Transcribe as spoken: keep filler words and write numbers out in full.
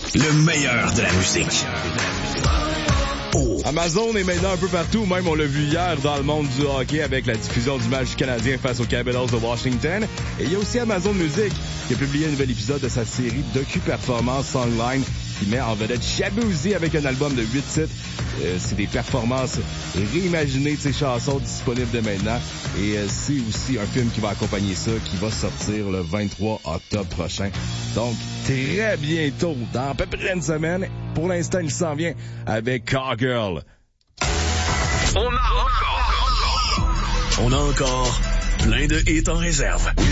Le meilleur de la musique. Oh. Amazon est maintenant un peu partout, même on l'a vu hier dans le monde du hockey avec la diffusion du match du Canadien face aux Capitals de Washington. Et il y a aussi Amazon Music qui a publié un nouvel épisode de sa série docu-performance Songline qui met en vedette Shaboozey avec un album de huit titres. Euh, c'est des performances réimaginées de ses chansons disponibles dès maintenant. Et euh, c'est aussi un film qui va accompagner ça, qui va sortir le vingt-trois octobre prochain. Donc, très bientôt, dans à peu près une semaine. Pour l'instant, il s'en vient avec Cowgirl. On a encore... On a encore plein de hits en réserve.